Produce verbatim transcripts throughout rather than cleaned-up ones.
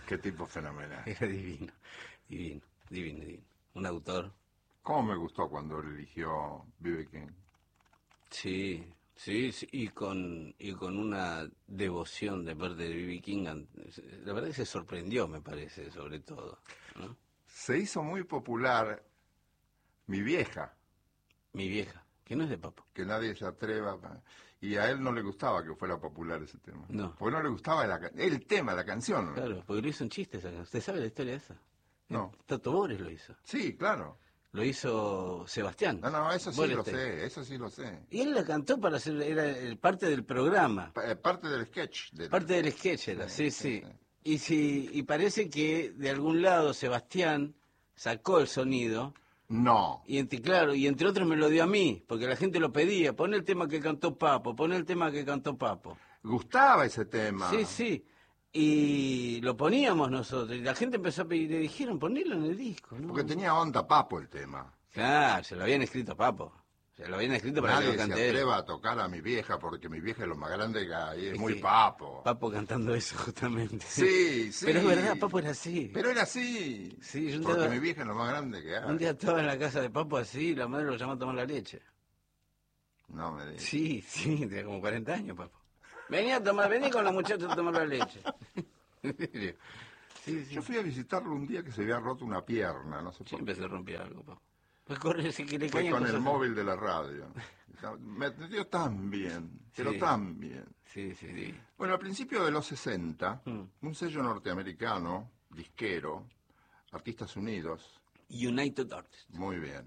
Qué tipo fenomenal. Era divino, divino, divino, divino. Un autor. ¿Cómo me gustó cuando eligió B B. King? Sí, sí, sí, y con, y con una devoción de parte de B B. King. La verdad que se sorprendió, me parece, sobre todo, ¿no? Se hizo muy popular Mi Vieja. Mi Vieja, que no es de Papo. Que nadie se atreva. Y a él no le gustaba que fuera popular ese tema. No. Porque no le gustaba la, el tema, la canción. Claro, porque lo hizo en chistes. ¿Usted sabe la historia de esa? No. Tato Bores lo hizo. Sí, claro. Lo hizo Sebastián. No, no, eso sí Borestein. lo sé, eso sí lo sé. Y él la cantó para hacer, era el- parte del programa. Pa- parte del sketch. Del... Parte del sketch era, sí, Sí, sí. sí, sí. Y, sí, y parece que de algún lado Sebastián sacó el sonido. No. Y entre, claro, y entre otros me lo dio a mí, porque la gente lo pedía. Pon el tema que cantó Papo, pon el tema que cantó Papo. Gustaba ese tema. Sí, sí. Y lo poníamos nosotros. Y la gente empezó a pedir, le dijeron, ponelo en el disco, ¿no? Porque tenía onda Papo el tema. Claro, se lo habían escrito a Papo. Se lo habían escrito para Nadie que lo se cante él. atreva a tocar a Mi Vieja porque Mi Vieja es lo más grande que hay. Es, Es muy que Papo. Papo cantando eso, justamente. Sí, sí. Pero es verdad, Papo era así. Pero era así. Sí, yo un porque día- Mi Vieja es lo más grande que hay. Un día estaba en la casa de Papo así y la madre lo llamó a tomar la leche. No me digas. Sí, sí, tenía como cuarenta años, Papo. Venía a tomar, vení con la muchacha a tomar la leche. En serio. Sí, sí. Yo fui a visitarlo un día que se había roto una pierna, no sé por Siempre qué. se rompía algo, Papo. Pues corre, sí que le Fue caían con el cosas- móvil de la radio. Me atendió tan bien, pero Sí. tan bien. Sí, sí, sí. Bueno, al principio de los sesenta, Mm. un sello norteamericano, disquero, Artistas Unidos, United Artists. muy bien,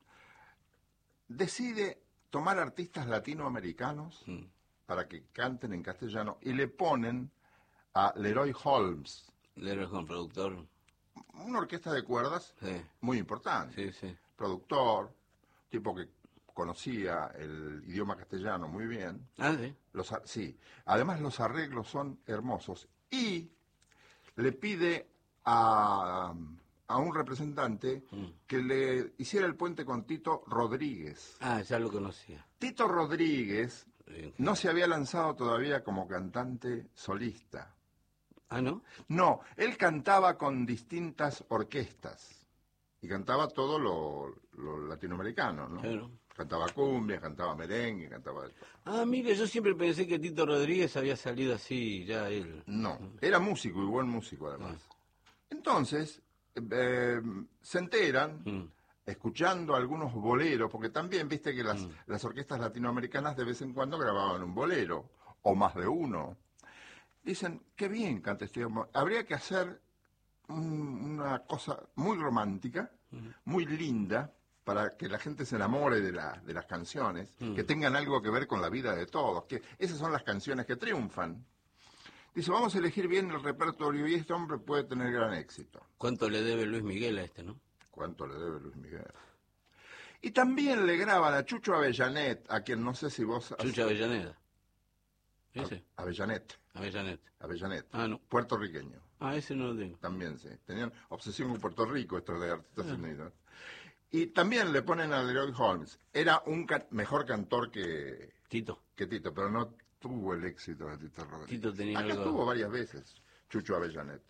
decide tomar artistas latinoamericanos Mm. para que canten en castellano y le ponen a Leroy Holmes, Leroy Holmes, productor. una orquesta de cuerdas Sí, muy importante, sí, sí. productor, tipo que conocía el idioma castellano muy bien. Ah, sí. Los, a- sí, además los arreglos son hermosos y le pide a, a un representante Mm. que le hiciera el puente con Tito Rodríguez. Ah, ya lo conocía. Tito Rodríguez Bien. no se había lanzado todavía como cantante solista. Ah, ¿no? No, él cantaba con distintas orquestas y cantaba todo lo, lo latinoamericano, ¿no? Claro. Cantaba cumbia, cantaba merengue, cantaba de todo. Ah, mire, yo siempre pensé que Tito Rodríguez había salido así, ya él. No, era músico y buen músico además. Entonces, eh, se enteran, Mm. escuchando algunos boleros, porque también viste que las, las orquestas latinoamericanas de vez en cuando grababan un bolero, o más de uno. Dicen, qué bien canta este hombre. Habría que hacer un- una cosa muy romántica, muy linda, para que la gente se enamore de, la- de las canciones, que tengan algo que ver con la vida de todos, que esas son las canciones que triunfan. Dice, vamos a elegir bien el repertorio y este hombre puede tener gran éxito. ¿Cuánto le debe Luis Miguel a este, no? ¿Cuánto le debe Luis Miguel? Y también le graban a Chucho Avellanet, a quien no sé si vos... has- Chucha Avellaneda. ¿Ese? Avellanet, Avellanet. Avellanet, Ah, no. puertorriqueño. Ah, ese no lo tengo. También sí. Tenían obsesión con Puerto Rico estos de Artistas Unidos. Y también le ponen a Leroy Holmes. Era un ca- mejor cantor que, Tito. que Tito, pero no tuvo el éxito de Tito Rodríguez. Tito tenía Acá algo- estuvo varias veces Chucho Avellanet.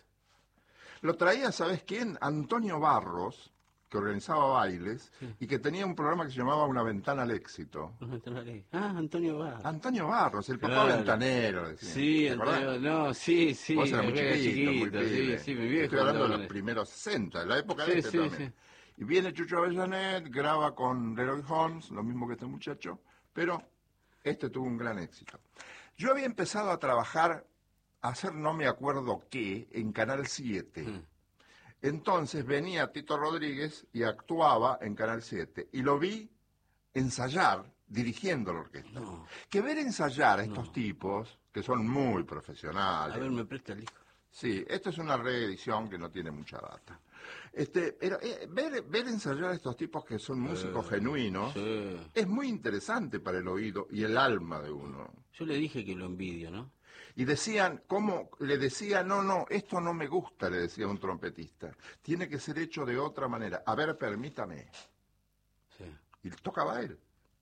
Lo traía, ¿sabes quién? Antonio Barros, que organizaba bailes y que tenía un programa que se llamaba Una Ventana al Éxito. Ah, Antonio Barros. Antonio Barros, el papá Claro. ventanero. decían. Sí, ¿Te acordás? Antonio, no, sí, sí. Vos eras muy era chiquito, muy sí, pibe. sí, mi viejo. Estoy hablando de andaba los en- primeros sesenta, de la época Sí, de este sí, también. sí. Y viene Chucho Avellanet, graba con Leroy Holmes, lo mismo que este muchacho, pero este tuvo un gran éxito. Yo había empezado a trabajar, a hacer no me acuerdo qué, en Canal siete. Mm. Entonces venía Tito Rodríguez y actuaba en Canal siete. Y lo vi ensayar, dirigiendo la orquesta. No. Que ver ensayar a estos tipos, que son muy profesionales. A ver, me presta el hijo. Sí, esto es una reedición que no tiene mucha data. Este, pero, eh, ver, ver ensayar a estos tipos que son músicos genuinos Sí. es muy interesante para el oído y el alma de uno. Yo le dije que lo envidio, ¿no? Y decían, ¿cómo? Le decía, no, no, esto no me gusta, le decía un trompetista. Tiene que ser hecho de otra manera. A ver, permítame. Sí. Y tocaba él.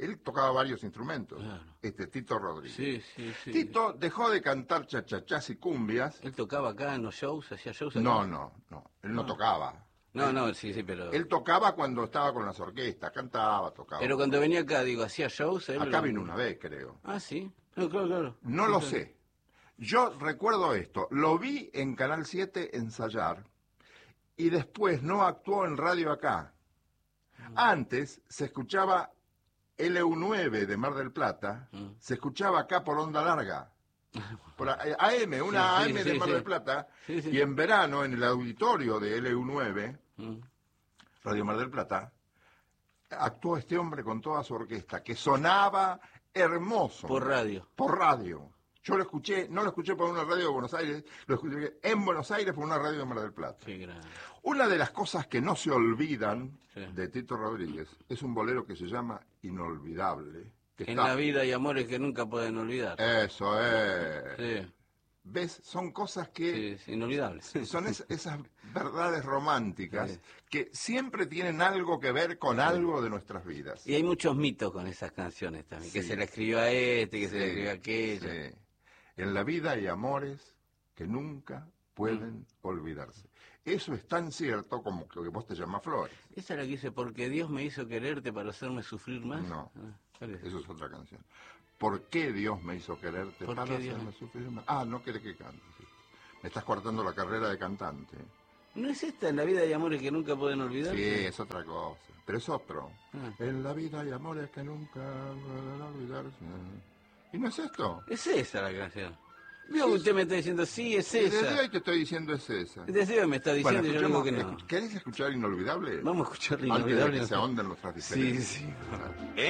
Él tocaba varios instrumentos, Claro. este Tito Rodríguez. Sí, sí, sí. Tito dejó de cantar chachachás y cumbias. ¿Él tocaba acá en los shows? ¿Hacía shows acá? No, no, no, él no, No. tocaba. No, él, no, sí, sí, pero... Él tocaba cuando estaba con las orquestas, cantaba, tocaba. Pero cuando venía acá, digo, ¿hacía shows? Él... Acá vino una vez, creo. Ah, sí. No, claro, claro. No lo sé. Yo recuerdo esto, lo vi en Canal siete ensayar y después no actuó en radio acá. Antes se escuchaba L U nueve de Mar del Plata, Mm. se escuchaba acá por onda larga, por A M, una Sí, sí, A M de sí, Mar sí. del Plata, Sí, sí. y en verano en el auditorio de L U nueve, Mm. Radio Mar del Plata, actuó este hombre con toda su orquesta, que sonaba hermoso. Por radio. Por radio. Yo lo escuché, no lo escuché por una radio de Buenos Aires, lo escuché en Buenos Aires por una radio de Mar del Plata. Qué grande. Una de las cosas que no se olvidan Sí. de Tito Rodríguez es un bolero que se llama Inolvidable. Que En está- la vida hay amores que nunca pueden olvidar. Eso es. Sí, ¿Ves? Son cosas que... sí, es inolvidable. Son es- esas verdades románticas Sí. que siempre tienen algo que ver con algo de nuestras vidas. Y hay muchos mitos con esas canciones también, que Sí. se la escribió a este, que se la Sí, escribió a aquello. sí. En la vida hay amores que nunca pueden Mm. olvidarse. Eso es tan cierto como que vos te llamas Flores. Esa es la que dice, porque Dios me hizo quererte para hacerme sufrir más. No. Ah, ¿cuál es? Eso es otra canción. ¿Por qué Dios me hizo quererte? ¿Por Para qué Dios? hacerme sufrir más. Ah, no querés que cante. Sí. Me estás cortando la carrera de cantante. ¿No es esta en la vida hay amores que nunca pueden olvidar? Sí, es otra cosa. Pero es otro. Ah. En la vida hay amores que nunca pueden olvidarse. ¿Y no es esto? Es esa la canción. Veo Sí, que usted me está diciendo, sí, es Desde esa. hoy te estoy diciendo es esa. Desde hoy me está diciendo Bueno, y yo digo escuchemos, que no. ¿querés escuchar Inolvidable? Vamos a escuchar Antes de Inolvidable. que se ahonden nuestras Sí, diferencias. sí. Claro.